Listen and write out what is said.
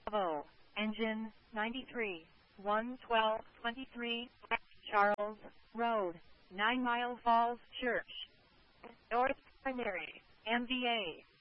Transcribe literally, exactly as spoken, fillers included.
Bravo, engine ninety-three, one twelve twenty-three, Charles Road, Nine Mile Falls Church, North Primary, M V A.